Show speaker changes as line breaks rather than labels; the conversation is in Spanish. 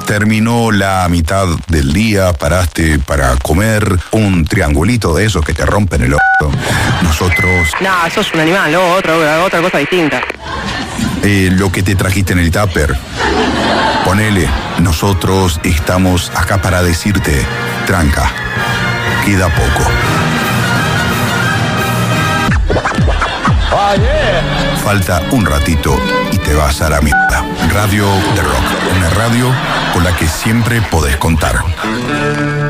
terminó la mitad del día, paraste para comer un triangulito de esos que te rompen el orto. Nosotros...
No, sos un animal, ¿no? Otra cosa distinta.
Lo que te trajiste en el tupper. Ponele, nosotros estamos acá para decirte, tranca, queda poco. Falta un ratito y te vas a la mierda. Radio The Rock, una radio con la que siempre podés contar.